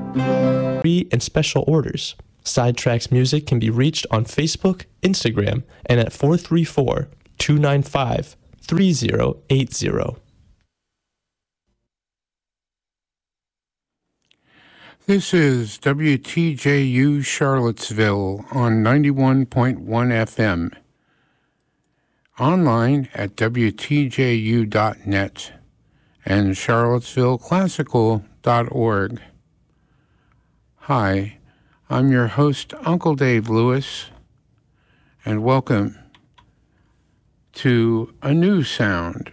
Free and special orders. Sidetracks Music can be reached on Facebook, Instagram, and at 434-295-3080. This is WTJU Charlottesville on 91.1 FM. Online at WTJU.net and CharlottesvilleClassical.org. Hi, I'm your host, Uncle Dave Lewis, and welcome to a new sound